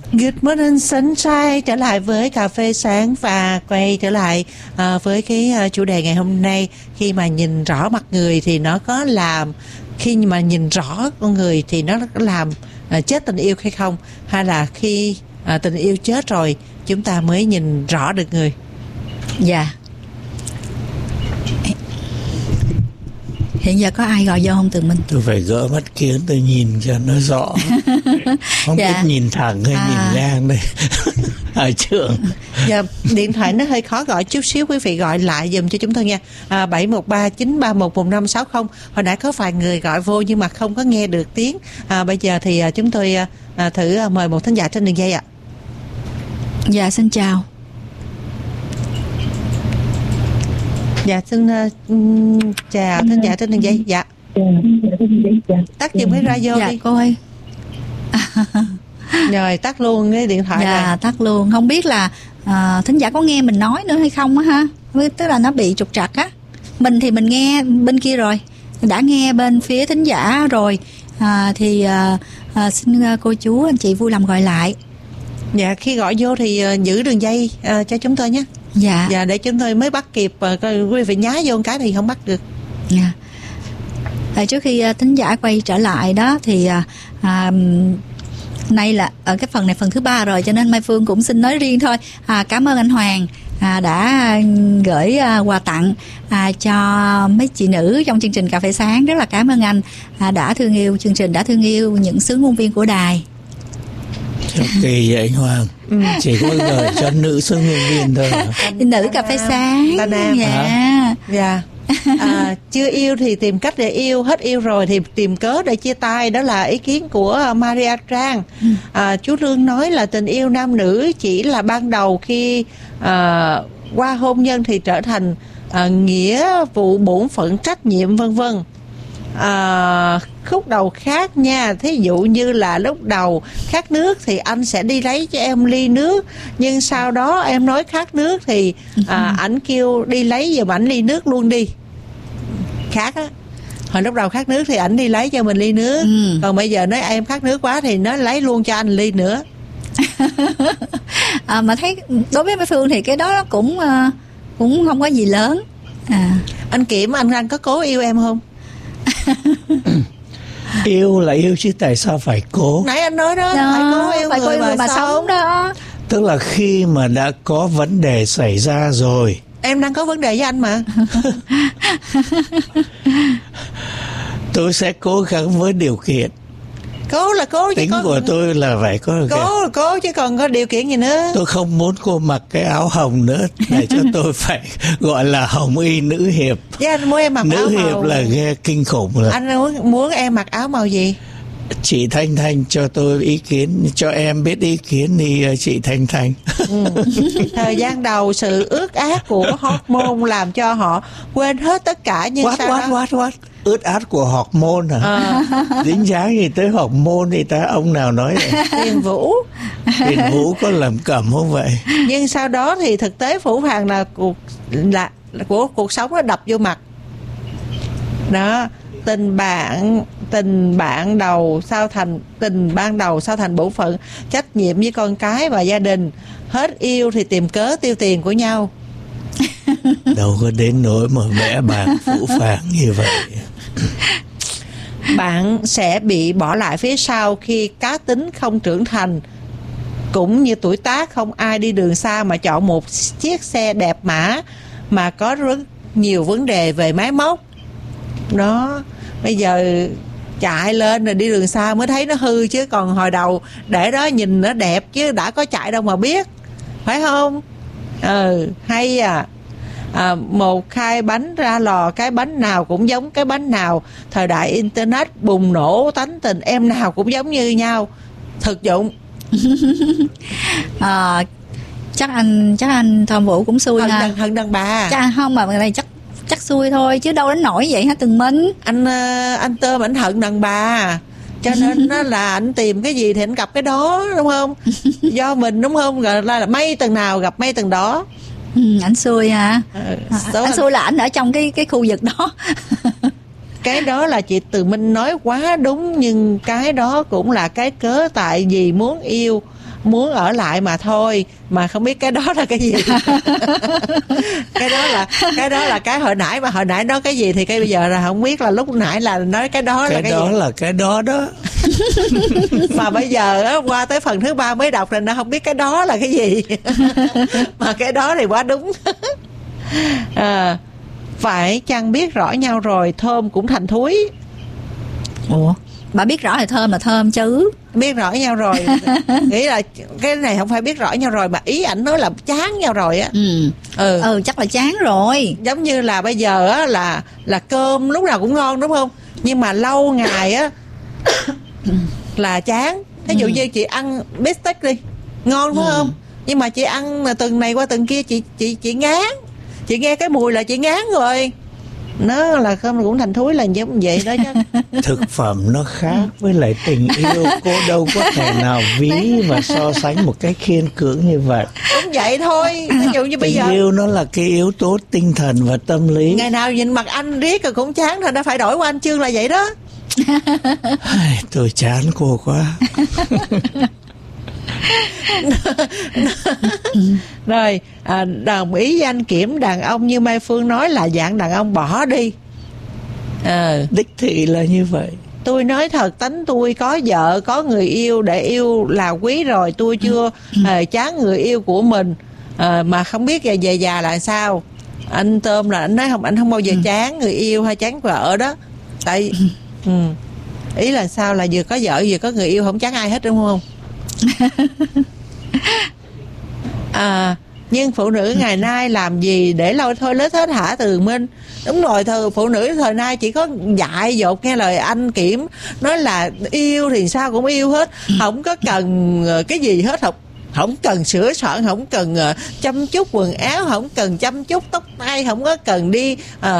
Good morning sunshine, trở lại với cà phê sáng và quay trở lại với cái chủ đề ngày hôm nay. Khi mà nhìn rõ mặt người thì nó có làm, khi mà nhìn rõ con người thì nó có làm chết tình yêu hay không, hay là khi tình yêu chết rồi chúng ta mới nhìn rõ được người. Dạ. Hiện giờ có ai gọi vô không Tường Minh? Tôi phải gỡ mắt kiến tôi nhìn cho nó rõ. Không biết nhìn thẳng hay nhìn ngang đây. Hải trưởng. Dạ, điện thoại nó hơi khó gọi chút xíu, quý vị gọi lại dùm cho chúng tôi nha. 713-931-1560. Hồi nãy có vài người gọi vô nhưng mà không có nghe được tiếng. Bây giờ thì chúng tôi thử mời một thính giả trên đường dây ạ. Dạ, xin chào. Dạ, xin chào thính giả trên đường dây. Dạ. Tắt giùm cái radio đi. Dạ, cô ơi. Rồi, tắt luôn cái điện thoại. Dạ, tắt luôn. Không biết là thính giả có nghe mình nói nữa hay không á ha? Tức là nó bị trục trặc á. Mình thì mình nghe bên kia rồi, đã nghe bên phía thính giả rồi. Xin cô chú anh chị vui lòng gọi lại. Dạ, khi gọi vô thì giữ đường dây cho chúng tôi nhé. Dạ. Dạ, để chúng tôi mới bắt kịp. Quý vị nhá vô một cái thì không bắt được. Dạ. Trước khi thính giả quay trở lại đó thì nay là ở cái phần này phần thứ 3 rồi, cho nên Mai Phương cũng xin nói riêng thôi. Cảm ơn anh Hoàng đã gửi quà tặng cho mấy chị nữ trong chương trình Cà Phê Sáng. Rất là cảm ơn anh đã thương yêu chương trình, đã thương yêu những xướng ngôn viên của đài. Kỳ vậy anh Hoàng. Chỉ có gửi cho nữ xướng ngôn viên thôi. Nữ Cà Phê Sáng. Dạ. Dạ. Chưa yêu thì tìm cách để yêu, hết yêu rồi thì tìm cớ để chia tay. Đó là ý kiến của Maria Trang. Chú Lương nói là tình yêu nam nữ chỉ là ban đầu, khi qua hôn nhân thì trở thành nghĩa vụ, bổn phận, trách nhiệm vân vân. Khúc đầu khác nha. Thí dụ như là lúc đầu khát nước thì anh sẽ đi lấy cho em ly nước, nhưng sau đó em nói khát nước thì ảnh kêu đi lấy giùm ảnh ly nước luôn đi. Khác á, hồi lúc đầu khát nước thì ảnh đi lấy cho mình ly nước, còn bây giờ nói em khát nước quá thì nó lấy luôn cho anh ly nữa. Mà thấy đối với Mai Phương thì cái đó cũng không có gì lớn. Anh Kiểm, anh có cố yêu em không? Yêu là yêu chứ tại sao phải cố? Nãy anh nói đó, phải cố yêu phải người mà sống đó. Tức là khi mà đã có vấn đề xảy ra rồi. Em đang có vấn đề với anh mà. Tôi sẽ cố gắng với điều kiện. Cố là cố chứ. Tính của tôi là phải có cố chứ còn có điều kiện gì nữa. Tôi không muốn cô mặc cái áo hồng nữa, để cho tôi phải gọi là hồng y nữ hiệp. Dạ, anh muốn em mặc nữ áo hiệp màu. Là nghe kinh khủng rồi. Anh muốn em mặc áo màu gì? Chị Thanh Thanh cho tôi ý kiến, cho em biết ý kiến đi chị Thanh Thanh. Thời gian đầu sự ướt át của hormone làm cho họ quên hết tất cả, nhưng what? Ướt át của hormone hả? Dính dáng gì tới hormone thì ông nào nói vậy? Tiền Vũ. Tiền Vũ có lầm cẩm không vậy? Nhưng sau đó thì thực tế phủ phàng là của cuộc sống nó đập vô mặt. Đó, tình bạn đầu sao thành bổn phận, trách nhiệm với con cái và gia đình. Hết yêu thì tìm cớ tiêu tiền của nhau. Đâu có đến nỗi mà vẽ bảng phũ phàng như vậy. Bạn sẽ bị bỏ lại phía sau khi cá tính không trưởng thành. Cũng như tuổi tác, không ai đi đường xa mà chọn một chiếc xe đẹp mã mà có rất nhiều vấn đề về máy móc. Đó, bây giờ chạy lên rồi đi đường xa mới thấy nó hư, chứ còn hồi đầu để đó nhìn nó đẹp chứ đã có chạy đâu mà biết, phải không? Hay một khai bánh ra lò, cái bánh nào cũng giống cái bánh nào. Thời đại internet bùng nổ, tánh tình em nào cũng giống như nhau. Thực dụng. Chắc anh Thom Vũ cũng xui ha. Hận đàn bà. Chắc không, mà này chắc xui thôi chứ đâu đến nổi vậy hả Tường Minh? Anh Tôm ảnh hận đàn bà, cho nên nó là anh tìm cái gì thì anh gặp cái đó, đúng không? Do mình, đúng không? Gọi là mây tầng nào gặp mây tầng đó. Ảnh xui hả? Anh xui là ảnh ở trong cái khu vực đó. Cái đó là chị Từ Minh nói quá đúng, nhưng cái đó cũng là cái cớ tại vì muốn yêu muốn ở lại mà thôi, mà không biết cái đó là cái gì. cái đó là cái hồi nãy nói cái gì thì cái bây giờ là không biết, là lúc nãy là nói cái đó là cái đó gì. là cái đó đó. Mà bây giờ á, qua tới phần thứ 3 mới đọc thì nó không biết cái đó là cái gì. Mà cái đó thì quá đúng. Phải chăng biết rõ nhau rồi thơm cũng thành thúi? Ủa, bà biết rõ thì thơm là thơm chứ. Biết rõ nhau rồi nghĩ là cái này không phải biết rõ nhau rồi, mà ý ảnh nói là chán nhau rồi á. Chắc là chán rồi. Giống như là bây giờ á là cơm lúc nào cũng ngon đúng không, nhưng mà lâu ngày á là chán. Ví dụ như chị ăn bít tết đi, ngon phải không, nhưng mà chị ăn tuần này qua tuần kia chị ngán, chị nghe cái mùi là chị ngán rồi. Nó là cơm cũng thành thúi là giống vậy đó chứ. Thực phẩm nó khác với lại tình yêu, cô đâu có thể nào ví và so sánh một cách khiên cưỡng như vậy. Đúng vậy thôi. Ví dụ như bây giờ tình yêu nó là cái yếu tố tinh thần và tâm lý. Ngày nào nhìn mặt anh riết rồi cũng chán, thôi đã phải đổi qua anh Chương là vậy đó. Tôi chán cô quá. Rồi đồng ý với anh Kiểm, đàn ông như Mai Phương nói là dạng đàn ông bỏ đi. Đích thị là như vậy. Tôi nói thật, tính tôi có vợ có người yêu để yêu là quý rồi, tôi chưa chán người yêu của mình. Mà không biết về già là sao. Anh Tôm là anh nói không, anh không bao giờ chán người yêu hay chán vợ đó. Tại ý là sao, là vừa có vợ vừa có người yêu không chán ai hết đúng không? Nhưng phụ nữ ngày nay làm gì để lôi thôi lết hết hả Tường Minh? Đúng rồi, phụ nữ thời nay chỉ có dại dột nghe lời anh Kiểm nói là yêu thì sao cũng yêu hết, không có cần cái gì hết, không cần sửa soạn, không cần chăm chút quần áo, không cần chăm chút tóc tai, không có cần đi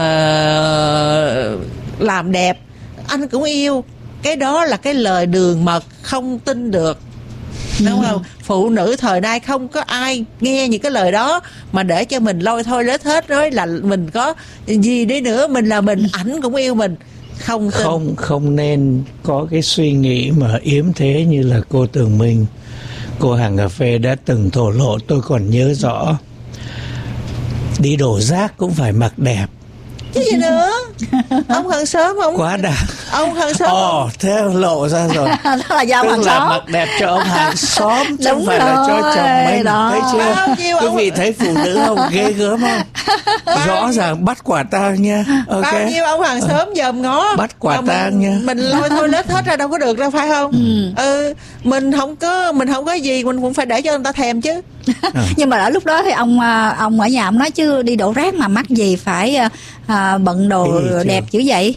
làm đẹp, anh cũng yêu. Cái đó là cái lời đường mật, không tin được, đúng không? Phụ nữ thời nay không có ai nghe những cái lời đó mà để cho mình lôi thôi lết hết, nói là mình có gì đi nữa, mình là mình, ảnh cũng yêu mình. Không tin. Không nên có cái suy nghĩ mà yếm thế như là cô Tường Minh, cô hàng cà phê đã từng thổ lộ. Tôi còn nhớ rõ, đi đổ rác cũng phải mặc đẹp. Chứ gì nữa. Ông Hàng Sớm không? Quá đáng. Ông Hàng Sớm thế lộ ra rồi. Đó là do Tức Hàng là Xóm. mặc đẹp cho ông hàng xóm, chứ không Đúng phải là cho rồi, chồng mình. đó. Thấy chưa? Quý vị thấy phụ nữ không ghê gớm không? Rõ ràng bắt quả tang nha. Okay. Bao nhiêu ông Hàng Xóm dòm ngó, bắt quả tang nha. Mình lôi thôi lết hết ra đâu có được đâu, phải không? Mình không có gì, mình cũng phải để cho người ta thèm chứ. Nhưng mà ở lúc đó thì ông ở nhà ông nói chứ đi đổ rác mà mắc gì phải bận đồ đẹp dữ vậy,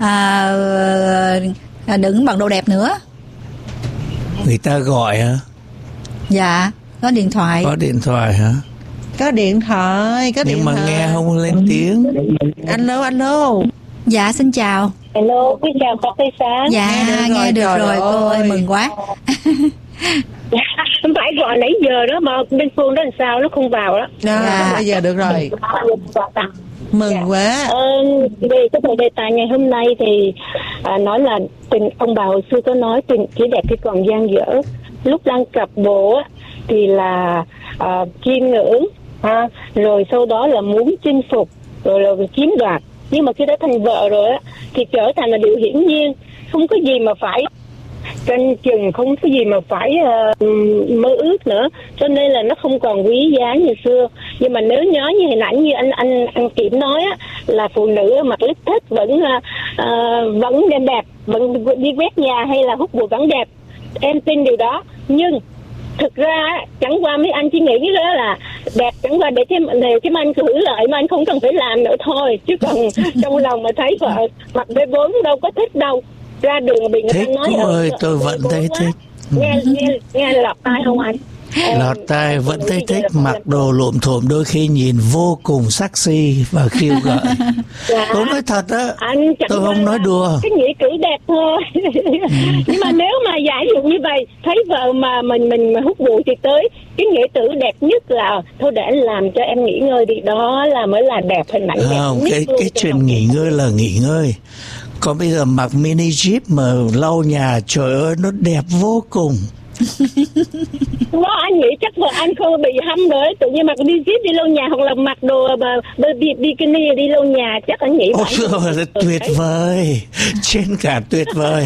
đừng bận đồ đẹp nữa. Người ta gọi hả? Dạ, có điện thoại. Có điện thoại hả? Có điện thoại. Nhưng mà nghe không lên tiếng. Alo. Dạ, xin chào. Hello, xin chào Cà Phê Sáng. Dạ, nghe được rồi cô ơi, mừng quá. Phải gọi nãy giờ đó mà bên Phương đó làm sao nó không vào đó. Bây giờ được rồi. Mừng quá. Về cái đề tài ngày hôm nay thì nói là ông bà hồi xưa có nói tình chỉ đẹp khi còn dang dở. Lúc đang cặp bộ thì là chiêm ngưỡng, rồi sau đó là muốn chinh phục, rồi là chiếm đoạt. Nhưng mà khi đã thành vợ rồi á thì trở thành là điều hiển nhiên, không có gì mà phải canh chừng, không có gì mà phải mơ ước nữa, cho nên là nó không còn quý giá như xưa. Nhưng mà nếu nhớ như hình ảnh như anh Kiểm nói á, là phụ nữ mặc lít thích vẫn đẹp, vẫn đi quét nhà hay là hút bụi vẫn đẹp, em tin điều đó. Nhưng thực ra chẳng qua mấy anh chỉ nghĩ đó là đẹp chẳng qua để cho anh hưởng lợi mà anh không cần phải làm nữa thôi, chứ còn trong lòng mà thấy vợ mặc B4 đâu có thích đâu, ra đường bị người ta nói cô ơi, tôi vẫn thấy thích. Nghe lọt tai không anh? Lọt tai vẫn thấy thích, mặc đồ lụm thụm đôi khi nhìn vô cùng sexy và khiêu gợi. Tôi nói thật á, tôi không nói đùa. Cái nghĩa cử đẹp thôi. Nhưng mà nếu mà giả dụ như vậy, thấy vợ mà mình mà hút bụi thì tới cái nghĩa tử đẹp nhất là thôi để anh làm cho em nghỉ ngơi đi, đó là mới là đẹp, hình ảnh đẹp không, nhất. Cái chuyện nghỉ ngơi là nghỉ ngơi. Còn bây giờ mặc mini jeep mà lau nhà, trời ơi nó đẹp vô cùng. Đó, anh nghĩ chắc vợ anh không bị hâm rồi, tự nhiên mặc đi zip đi lau nhà hoặc là mặc đồ bikini đi lau nhà, chắc anh nghĩ vậy. Tuyệt vời, trên cả tuyệt vời.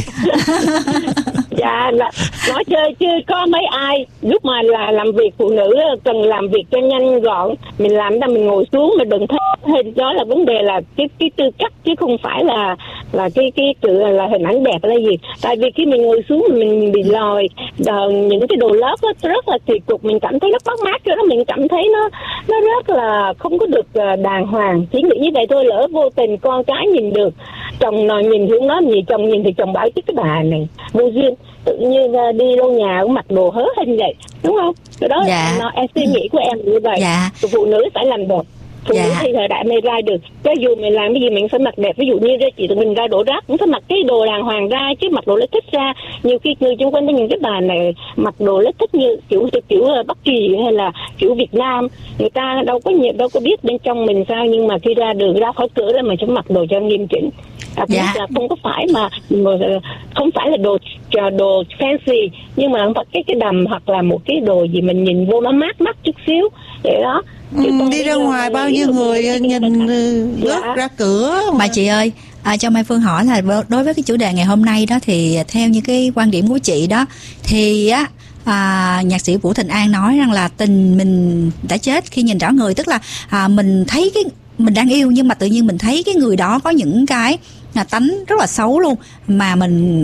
Dạ, nói chơi chứ có mấy ai lúc mà là làm việc phụ nữ cần làm việc cho nhanh gọn, mình làm ra mình ngồi xuống mà đừng thấy đó là vấn đề là cái tư cách chứ không phải là cái là hình ảnh đẹp là gì. Tại vì khi mình ngồi xuống mình bị lòi những cái đồ lớp đó, rất là kỳ cục, mình cảm thấy nó bắt mát cho đó, mình cảm thấy nó rất là không có được đàng hoàng. Chỉ nghĩ như vậy thôi, lỡ vô tình con cái nhìn được, chồng nào nhìn hướng đó, gì chồng nhìn thì chồng bảo chứ cái bà này vô duyên, tự nhiên đi lau nhà cũng mặc đồ hớ hình vậy, đúng không? Cái đó em suy nghĩ của em như vậy. Phụ nữ phải làm đẹp. Phụ nữ thì thời đại này ra được, cho dù mình làm cái gì mình phải mặc đẹp. Ví dụ như chị tụi mình ra đổ rác cũng phải mặc cái đồ đàng hoàng ra, chứ mặc đồ lấy thích ra. Nhiều khi người xung quanh nhìn cái bà này mặc đồ lấy thích như kiểu Bắc Kỳ hay là kiểu Việt Nam, người ta đâu có biết bên trong mình sao, nhưng mà khi ra đường ra khỏi cửa là mình phải mặc đồ cho nghiêm chỉnh. Là không có phải mà không phải là đồ fancy, nhưng mà cái đầm hoặc là một cái đồ gì mình nhìn vô nó mát mắt chút xíu vậy đó. Đi ra ngoài bao nhiêu người nhìn rớt ra cửa mà chị ơi, cho Mai Phương hỏi là đối với cái chủ đề ngày hôm nay đó thì theo như cái quan điểm của chị đó thì á, nhạc sĩ Vũ Thịnh An nói rằng là tình mình đã chết khi nhìn rõ người, tức là mình thấy cái mình đang yêu nhưng mà tự nhiên mình thấy cái người đó có những cái tánh rất là xấu luôn, mà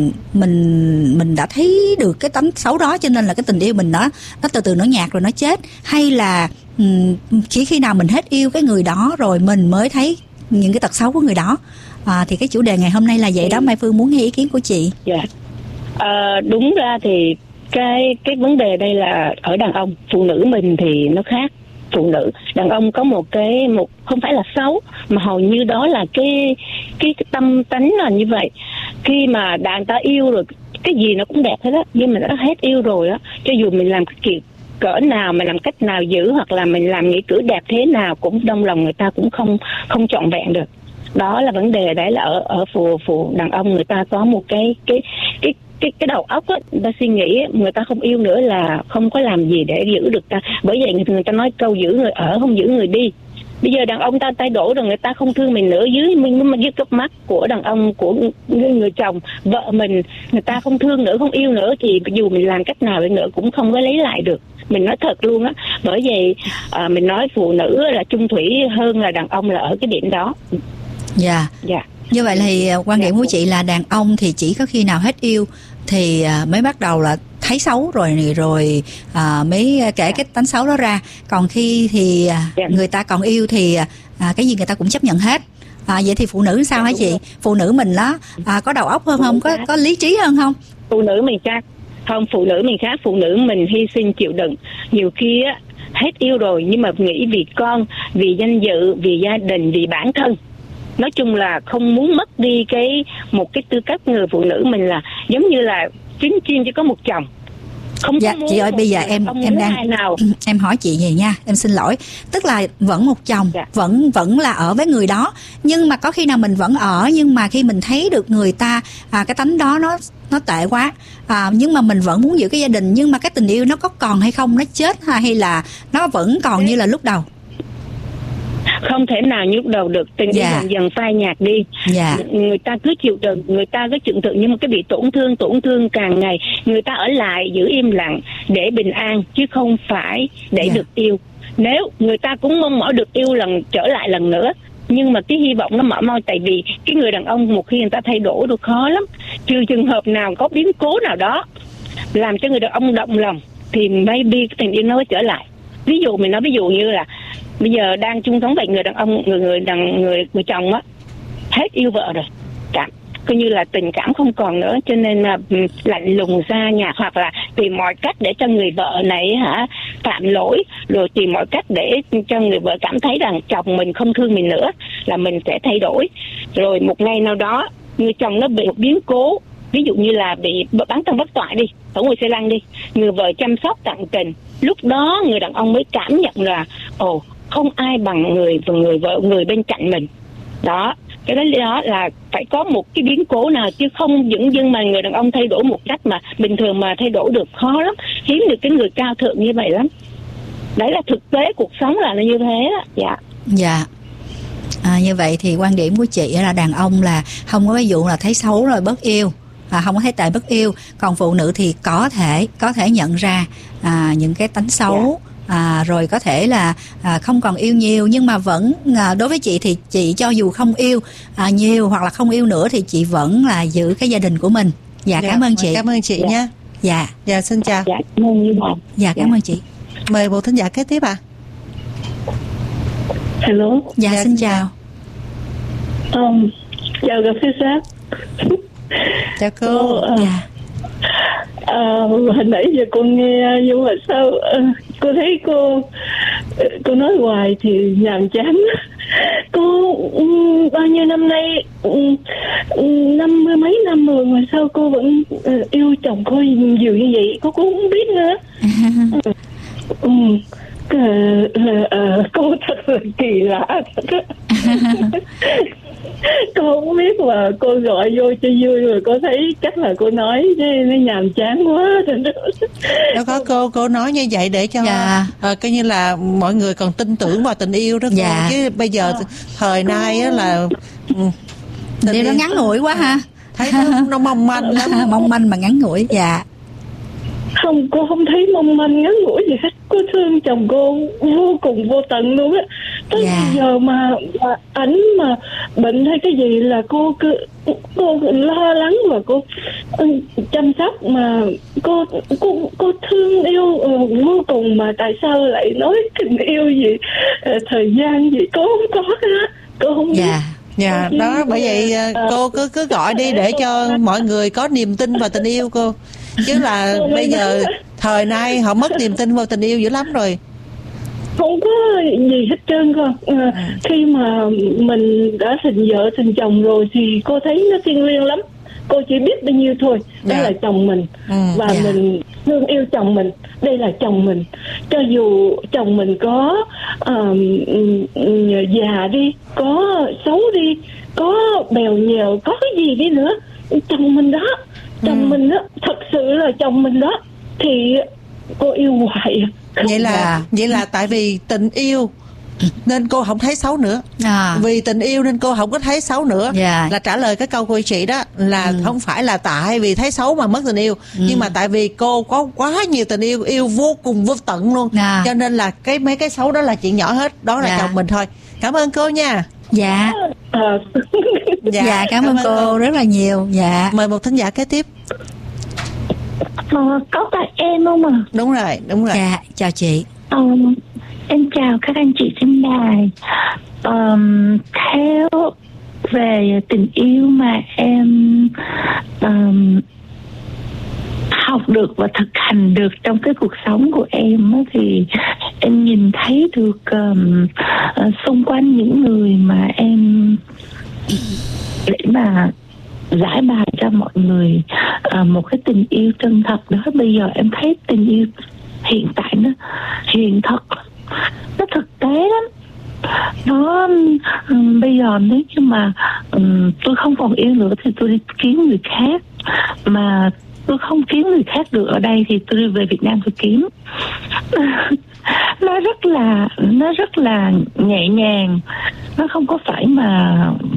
mình đã thấy được cái tánh xấu đó, cho nên là cái tình yêu mình nó từ từ nó nhạt rồi nó chết. Hay là chỉ khi nào mình hết yêu cái người đó rồi mình mới thấy những cái tật xấu của người đó. Thì cái chủ đề ngày hôm nay là vậy đó. Mai Phương muốn nghe ý kiến của chị. Đúng ra thì cái vấn đề đây là ở đàn ông, phụ nữ mình thì nó khác. Phụ nữ, đàn ông có một không phải là xấu, mà hầu như đó là cái tâm tánh là như vậy. Khi mà đàn ta yêu rồi, cái gì nó cũng đẹp hết á, nhưng mà đã hết yêu rồi á, cho dù mình làm cái kiểu cỡ nào, mình làm cách nào giữ, hoặc là mình làm nghĩa cử đẹp thế nào, cũng trong lòng người ta cũng không trọn vẹn được. Đó là vấn đề. Đấy là ở phụ đàn ông, người ta có một cái đầu óc á, người ta suy nghĩ người ta không yêu nữa là không có làm gì để giữ được ta. Bởi vậy người ta nói câu giữ người ở, không giữ người đi. Bây giờ đàn ông ta thay đổi rồi, người ta không thương mình nữa, dưới cặp mắt của đàn ông, của người chồng vợ mình, người ta không thương nữa, không yêu nữa, thì dù mình làm cách nào đi nữa cũng không có lấy lại được. Mình nói thật luôn á. Bởi vậy mình nói phụ nữ là chung thủy hơn là đàn ông là ở cái điểm đó. Dạ. Như vậy thì quan điểm của chị là đàn ông thì chỉ có khi nào hết yêu thì mới bắt đầu là thấy xấu rồi mới kể cái tánh xấu đó ra. Còn khi thì người ta còn yêu thì cái gì người ta cũng chấp nhận hết. Vậy thì phụ nữ sao hả chị? Phụ nữ mình đó có đầu óc hơn không? Có lý trí hơn không? Phụ nữ mình khác. Không, phụ nữ mình khác. Phụ nữ mình hy sinh chịu đựng. Nhiều khi á, hết yêu rồi nhưng mà nghĩ vì con, vì danh dự, vì gia đình, vì bản thân. Nói chung là không muốn mất đi một cái tư cách người phụ nữ mình, là giống như là chính chuyên chỉ có một chồng. Không chị ơi, bây giờ em đang em hỏi chị gì nha, em xin lỗi. Tức là vẫn một chồng, vẫn là ở với người đó, nhưng mà có khi nào mình vẫn ở, nhưng mà khi mình thấy được người ta cái tánh đó nó tệ quá, nhưng mà mình vẫn muốn giữ cái gia đình, nhưng mà cái tình yêu nó có còn hay không, nó chết hay là nó vẫn còn như là lúc đầu? Không thể nào như lúc đầu được. Tình yêu dần phai nhạt đi. Người ta cứ chịu đựng, người ta cứ chịu đựng, nhưng mà cái bị tổn thương càng ngày. Người ta ở lại giữ im lặng để bình an, chứ không phải để được yêu. Nếu người ta cũng mong mỏi được yêu trở lại lần nữa, nhưng mà cái hy vọng nó mở môi. Tại vì cái người đàn ông một khi người ta thay đổi được khó lắm, trừ trường hợp nào có biến cố nào đó làm cho người đàn ông động lòng thì maybe cái tình yêu nó mới trở lại. Ví dụ mình nói ví dụ như là bây giờ đang chung sống vậy, người đàn ông, người chồng á hết yêu vợ rồi, coi như là tình cảm không còn nữa, cho nên là lạnh lùng xa nhạt, hoặc là tìm mọi cách để cho người vợ này phạm lỗi, rồi tìm mọi cách để cho người vợ cảm thấy rằng chồng mình không thương mình nữa, là mình sẽ thay đổi. Rồi một ngày nào đó người chồng nó bị một biến cố, ví dụ như là bị bán thân bất toại đi, ở ngoài xe lăn đi, người vợ chăm sóc tận tình, lúc đó người đàn ông mới cảm nhận là không ai bằng người vợ, người bên cạnh mình. Đó, cái đó là phải có một cái biến cố nào, chứ không dửng dưng mà người đàn ông thay đổi một cách mà bình thường mà thay đổi được khó lắm, hiếm được cái người cao thượng như vậy lắm. Đấy là thực tế cuộc sống là như thế đó. Dạ. Dạ. Như vậy thì quan điểm của chị là đàn ông là không có ví dụ là thấy xấu rồi bớt yêu, không có thấy tệ bớt yêu. Còn phụ nữ thì có thể nhận ra những cái tánh xấu, rồi có thể là không còn yêu nhiều, nhưng mà vẫn đối với chị thì chị cho dù không yêu nhiều hoặc là không yêu nữa thì chị vẫn là giữ cái gia đình của mình. Dạ, cảm ơn chị. Cảm ơn chị nha. Dạ, xin chào. Dạ, cảm ơn như bạn. Dạ, cảm ơn chị. Mời một thính giả kế tiếp ạ. Hello. Dạ, xin chào. Chào cà phê sáng. Chào cô. Dạ. Hồi nãy giờ con nghe nhưng mà sao cô thấy cô nói hoài thì nhàm chán. Cô bao nhiêu năm nay, 50 mấy năm rồi mà sao cô vẫn yêu chồng cô nhiều như vậy, cô cũng không biết nữa. Cô thật là kỳ lạ thật. Cô không biết mà cô gọi vô cho vui, rồi cô thấy chắc là cô nói chứ nó nhàm chán quá. Đâu có, cô nói như vậy để cho coi như là mọi người còn tin tưởng vào tình yêu đó cô. Chứ bây giờ thời nay á là tình yêu nó ngắn ngủi quá ha, thấy nó mong manh lắm. Mong manh mà ngắn ngủi. Dạ. Không, cô không thấy mong manh ngắn ngủi gì hết. Cô thương chồng cô vô cùng vô tận luôn á. Tới giờ mà ảnh mà bệnh hay cái gì là cô lo lắng và cô chăm sóc, mà cô thương yêu vô cùng. Mà tại sao lại nói tình yêu gì thời gian gì cô không có hết. Cô không biết. Dạ, đó bởi vậy cô cứ gọi đi để cho mọi người có niềm tin vào tình yêu cô. Chứ là bây giờ thời nay họ mất niềm tin vào tình yêu dữ lắm rồi. Không có gì hết trơn con. Khi mà mình đã thành vợ thành chồng rồi thì cô thấy nó thiêng liêng lắm. Cô chỉ biết bao nhiêu thôi. Đó là chồng mình. Và mình thương yêu chồng mình. Đây là chồng mình. Cho dù chồng mình có già đi, có xấu đi, có bèo nhèo, có cái gì đi nữa, chồng mình đó, chồng mình đó, thật sự là chồng mình đó, thì cô yêu hoài. Vậy là tại vì tình yêu nên cô không thấy xấu nữa. Vì tình yêu nên cô không có thấy xấu nữa. Là trả lời cái câu của chị đó là không phải là tại vì thấy xấu mà mất tình yêu, nhưng mà tại vì cô có quá nhiều tình yêu, yêu vô cùng vô tận luôn. Cho nên là mấy cái xấu đó là chuyện nhỏ hết. Đó là chồng mình thôi. Cảm ơn cô nha. Dạ, cảm ơn cô rất là nhiều. Dạ. Mời một thính giả kế tiếp. Có phải em không ạ? Đúng rồi. Dạ, chào chị. Em chào các anh chị trên đài. Theo về tình yêu mà em học được và thực hành được trong cái cuộc sống của em á, thì em nhìn thấy được xung quanh những người mà em để mà giải bài cho mọi người một cái tình yêu chân thật đó. Bây giờ em thấy tình yêu hiện tại nó hiện thật, nó thực tế lắm. Nó bây giờ nếu như mà tôi không còn yêu nữa thì tôi đi kiếm người khác, mà tôi không kiếm người khác được ở đây thì tôi đi về Việt Nam tôi kiếm. Nó rất là nhẹ nhàng, nó không có phải mà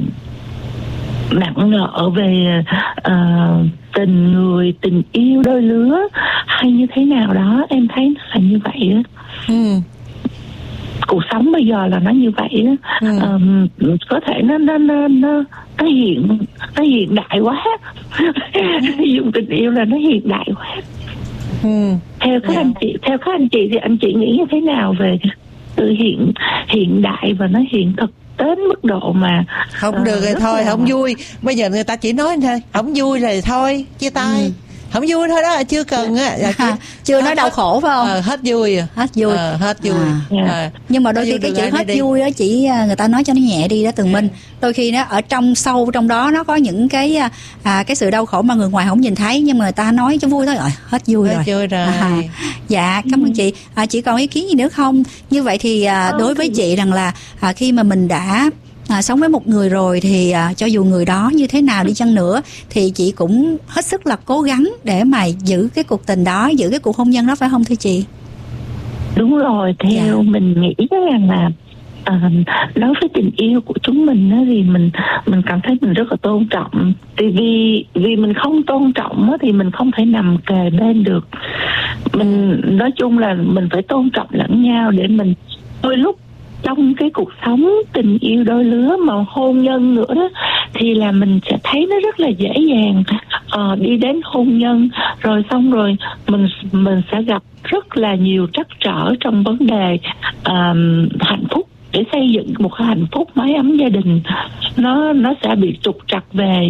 nặng nợ về tình người, tình yêu đôi lứa hay như thế nào đó. Em thấy nó là như vậy đó. Cuộc sống bây giờ là nó như vậy đó. Có thể nó hiện đại quá. Dùng tình yêu là nó hiện đại quá. Theo các anh chị thì anh chị nghĩ như thế nào về sự hiện đại và nó hiện thực đến mức độ mà không được rồi thôi, không vui. Bây giờ người ta chỉ nói thôi, không vui rồi thôi, chia tay. Không vui thôi đó, chưa cần á. Chưa nói đau khổ phải không? Hết vui. Hết vui. Nhưng mà đôi khi cái chữ hết vui á, chỉ người ta nói cho nó nhẹ đi đó Tường Minh. Đôi khi nó ở sâu trong đó nó có những cái sự đau khổ mà người ngoài không nhìn thấy, nhưng mà người ta nói cho vui thôi rồi, hết vui rồi. Dạ, cảm ơn chị. Chị còn ý kiến gì nữa không? Như vậy thì đối với chị rằng là khi mà mình đã sống với một người rồi thì cho dù người đó như thế nào đi chăng nữa thì chị cũng hết sức là cố gắng để mà giữ cái cuộc tình đó, giữ cái cuộc hôn nhân đó, phải không thưa chị? Đúng rồi, theo mình nghĩ rằng là đối với tình yêu của chúng mình á, thì mình cảm thấy mình rất là tôn trọng. Thì vì mình không tôn trọng á, thì mình không thể nằm kề bên được. Mình nói chung là mình phải tôn trọng lẫn nhau để mình đôi lúc trong cái cuộc sống tình yêu đôi lứa mà hôn nhân nữa đó, thì là mình sẽ thấy nó rất là dễ dàng đi đến hôn nhân, rồi xong rồi mình sẽ gặp rất là nhiều trắc trở trong vấn đề hạnh phúc. Để xây dựng một cái hạnh phúc mái ấm gia đình, nó sẽ bị trục trặc về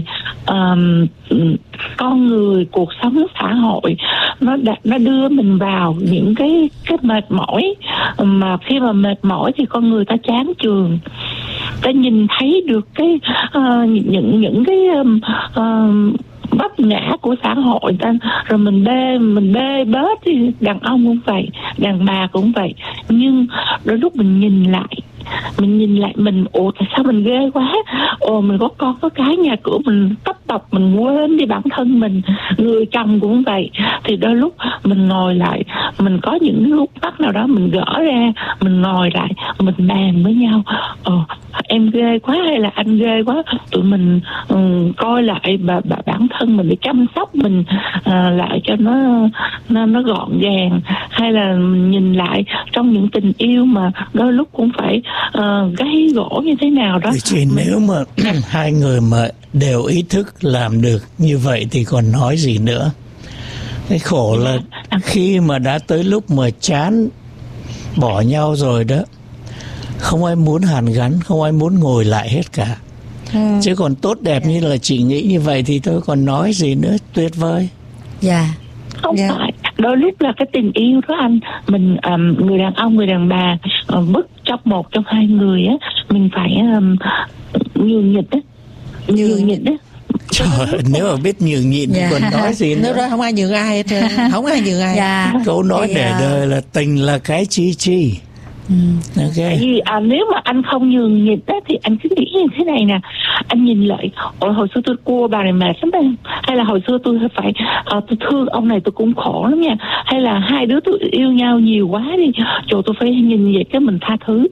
con người, cuộc sống xã hội. Nó đưa mình vào những cái mệt mỏi, mà khi mà mệt mỏi thì con người ta chán chường, ta nhìn thấy được cái những cái vấp ngã của xã hội ta, rồi mình bê bết. Thì đàn ông cũng vậy, đàn bà cũng vậy. Nhưng đôi lúc mình nhìn lại mình tại sao mình ghê quá, mình có con có cái, nhà cửa mình tấp bập, mình quên đi bản thân mình. Người chồng cũng vậy. Thì đôi lúc mình ngồi lại, mình có những lúc mắt nào đó mình gỡ ra, mình ngồi lại, mình bàn với nhau, em ghê quá hay là anh ghê quá. Tụi mình coi lại bản thân mình để chăm sóc mình lại cho nó gọn gàng. Hay là mình nhìn lại trong những tình yêu mà đôi lúc cũng phải gây gỗ như thế nào đó. Chỉ nếu mà hai người mà đều ý thức làm được như vậy thì còn nói gì nữa. Cái khổ là khi mà đã tới lúc mà chán bỏ nhau rồi đó, không ai muốn hàn gắn, không ai muốn ngồi lại hết cả. Chứ còn tốt đẹp như là chị nghĩ như vậy thì tôi còn nói gì nữa. Tuyệt vời. Không phải, đôi lúc là cái tình yêu đó anh, mình người đàn ông, người đàn bà, bất trong một trong hai người á, mình phải nhường nhịn á. Trời, nếu mà biết nhường nhịn thì còn nói gì nữa. Nếu đó không ai nhường ai hết trơn, không ai nhường ai. Câu nói để đời là tình là cái chi. Okay. Vì nếu mà anh không nhường nhịn á, thì anh cứ nghĩ như thế này nè, anh nhìn lại, hồi xưa tôi cua bà này mệt lắm em, hay là hồi xưa tôi phải tôi thương ông này tôi cũng khổ lắm nha, hay là hai đứa tôi yêu nhau nhiều quá đi, trời tôi phải nhìn vậy cái mình tha thứ.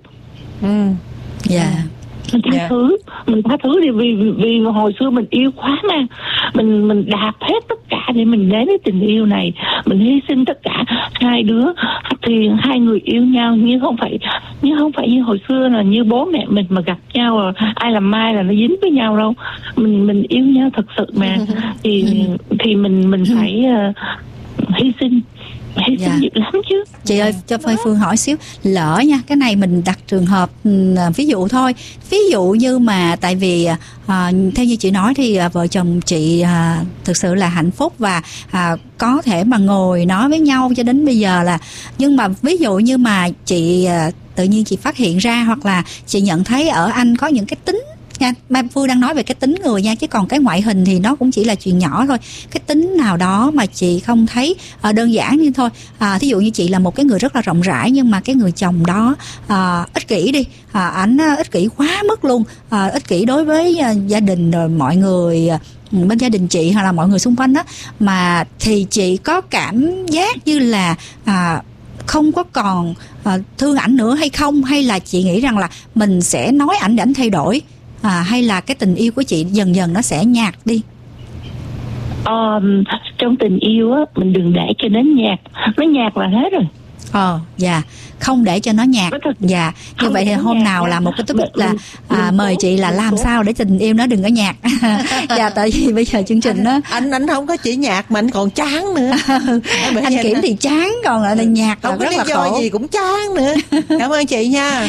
Mình tha thứ thì vì hồi xưa mình yêu quá mà, mình đạp hết tất cả để mình đến với tình yêu này, mình hy sinh tất cả. Hai đứa thì hai người yêu nhau nhưng không phải như hồi xưa là như bố mẹ mình mà gặp nhau rồi ai làm mai là nó dính với nhau đâu. Mình yêu nhau thật sự mà. thì mình phải hy sinh nhiều lắm chứ. Chị ơi, cho Phơi Phương hỏi xíu, lỡ nha, cái này mình đặt trường hợp ví dụ thôi. Ví dụ như mà tại vì theo như chị nói thì vợ chồng chị thực sự là hạnh phúc và có thể mà ngồi nói với nhau cho đến bây giờ là, nhưng mà ví dụ như mà chị tự nhiên chị phát hiện ra, hoặc là chị nhận thấy ở anh có những cái tính nha, Mai Phương đang nói về cái tính người nha, chứ còn cái ngoại hình thì nó cũng chỉ là chuyện nhỏ thôi. Cái tính nào đó mà chị không thấy đơn giản như thôi. Thí dụ như chị là một cái người rất là rộng rãi, nhưng mà cái người chồng đó ích kỷ đi, ảnh ích kỷ quá mức luôn, ích kỷ đối với gia đình rồi mọi người bên gia đình chị hoặc là mọi người xung quanh đó, mà thì chị có cảm giác như là không có còn thương ảnh nữa hay không, hay là chị nghĩ rằng là mình sẽ nói ảnh để ảnh thay đổi, hay là cái tình yêu của chị dần dần nó sẽ nhạt đi? Trong tình yêu á, mình đừng để cho nó nhạt là hết rồi. Không để cho nó nhạt. Như vậy thì hôm nào là một cái topic là mời chị là làm sao để tình yêu nó đừng có nhạt. Tại vì bây giờ chương trình đó anh không có chỉ nhạt mà anh còn chán nữa. Anh Kiểm thì chán, còn lại là nhạt không là có rất là khổ. gì cũng chán nữa. Cảm ơn chị nha.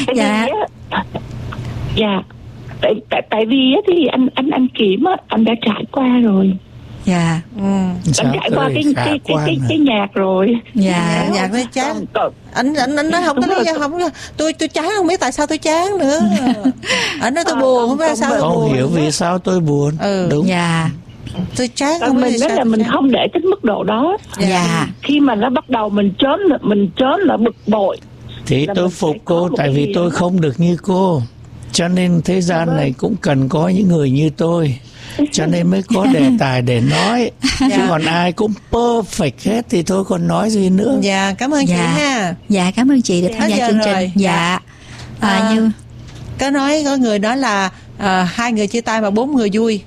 Tại vì thì anh Kiểm á, anh đã trải qua rồi. Anh trải qua cái nhạc rồi. Nhạc nó chán. Anh nói không có lý do, không, tôi chán, không biết tại sao tôi chán nữa. Anh nói tôi buồn, không biết sao tôi buồn. Không hiểu vì sao tôi buồn. Đúng. Tôi chán, không biết sao. Mình là mình không để tới mức độ đó. Khi mà nó bắt đầu mình chớn là bực bội thì tôi phục cô, tại vì tôi không được như cô. Cho nên thế gian này cũng cần có những người như tôi, cho nên mới có đề tài để nói. Chứ còn ai cũng perfect hết thì tôi còn nói gì nữa. Dạ, cảm ơn chị ha. Dạ, cảm ơn chị đã tham gia chương trình. Dạ. Như có người nói là 2 người chia tay mà 4 người vui.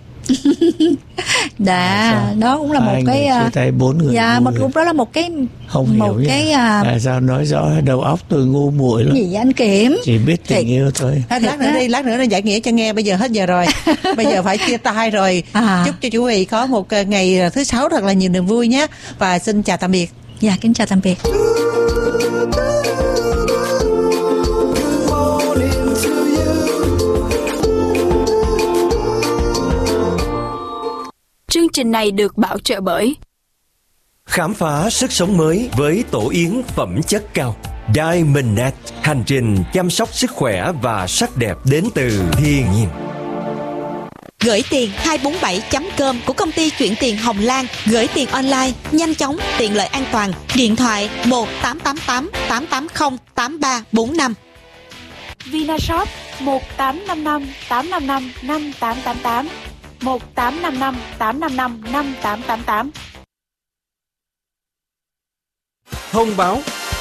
Đó cũng là một cái chia tay 4 người. Dạ, một cũng đó là một cái không một hiểu cái tại sao nói rõ đầu óc tôi ngu muội lắm. Gì anh Kiểm? Chỉ biết tình yêu thôi. Lát nữa nó giải nghĩa cho nghe, bây giờ hết giờ rồi. Bây giờ phải chia tay rồi. Chúc cho chú Hỷ có một ngày thứ Sáu thật là nhiều niềm vui nhé. Và xin chào tạm biệt. Dạ, kính chào tạm biệt. Chương trình này được bảo trợ bởi khám phá sức sống mới với tổ yến phẩm chất cao Diamondnet, hành trình chăm sóc sức khỏe và sắc đẹp đến từ thiên nhiên. Gửi tiền 247.com của công ty chuyển tiền Hồng Lan. Gửi tiền online, nhanh chóng, tiện lợi, an toàn. Điện thoại 1888 880 8345. Vinashop 1855 855 5888 1855 855 5888. Thông báo: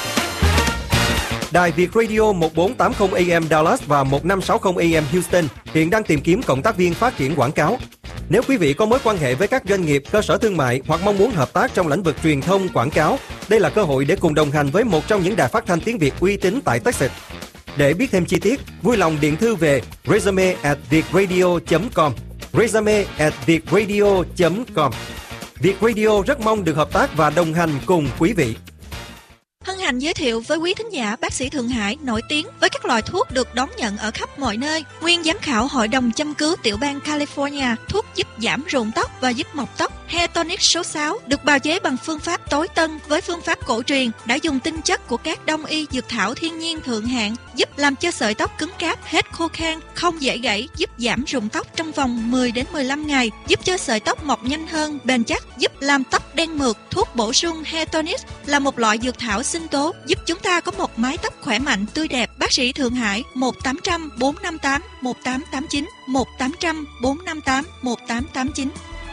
Đài Việt Radio 1480 AM Dallas và 1560 AM Houston hiện đang tìm kiếm cộng tác viên phát triển quảng cáo. Nếu quý vị có mối quan hệ với các doanh nghiệp, cơ sở thương mại hoặc mong muốn hợp tác trong lĩnh vực truyền thông quảng cáo, đây là cơ hội để cùng đồng hành với một trong những đài phát thanh tiếng Việt uy tín tại Texas. Để biết thêm chi tiết, vui lòng điện thư về resume@vietradio.com. resume@vietradio.com. Việt Radio rất mong được hợp tác và đồng hành cùng quý vị. Hân hạnh giới thiệu với quý thính giả bác sĩ Thượng Hải nổi tiếng với các loại thuốc được đón nhận ở khắp mọi nơi. Nguyên giám khảo Hội đồng châm cứu tiểu bang California, thuốc giúp giảm rụng tóc và giúp mọc tóc. Hair Tonic số 6 được bào chế bằng phương pháp tối tân với phương pháp cổ truyền, đã dùng tinh chất của các đông y dược thảo thiên nhiên thượng hạng, giúp làm cho sợi tóc cứng cáp, hết khô khan, không dễ gãy, giúp giảm rụng tóc trong vòng 10 đến 15 ngày, giúp cho sợi tóc mọc nhanh hơn, bền chắc, giúp làm tóc đen mượt. Thuốc bổ sung Hair Tonic là một loại dược thảo sinh tố giúp chúng ta có một mái tóc khỏe mạnh, tươi đẹp. Bác sĩ Thượng Hải 1800 458 1889 1800 458 1889.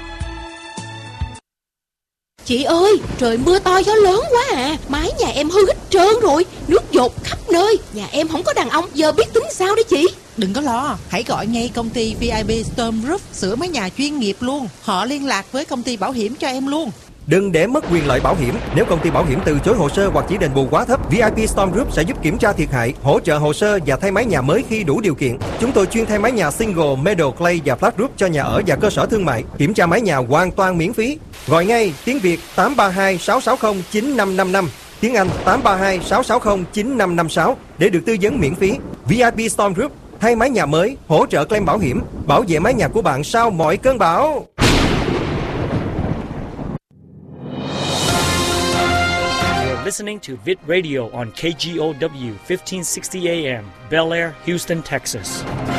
Chị ơi, trời mưa to gió lớn quá à, mái nhà em hư hết trơn rồi, nước dột khắp nơi. Nhà em không có đàn ông, giờ biết tính sao đấy chị? Đừng có lo, hãy gọi ngay công ty VIP Storm Roof sửa mái nhà chuyên nghiệp luôn. Họ liên lạc với công ty bảo hiểm cho em luôn. Đừng để mất quyền lợi bảo hiểm. Nếu công ty bảo hiểm từ chối hồ sơ hoặc chỉ đền bù quá thấp, VIP Storm Group sẽ giúp kiểm tra thiệt hại, hỗ trợ hồ sơ và thay mái nhà mới khi đủ điều kiện. Chúng tôi chuyên thay mái nhà single, metal, clay và flat roof cho nhà ở và cơ sở thương mại. Kiểm tra mái nhà hoàn toàn miễn phí. Gọi ngay tiếng Việt 832 660 9555, tiếng Anh 832 660 9556 để được tư vấn miễn phí. VIP Storm Group thay mái nhà mới, hỗ trợ claim bảo hiểm, bảo vệ mái nhà của bạn sau mọi cơn bão. Listening to Vit Radio on KGOW 1560 AM, Bel Air, Houston, Texas.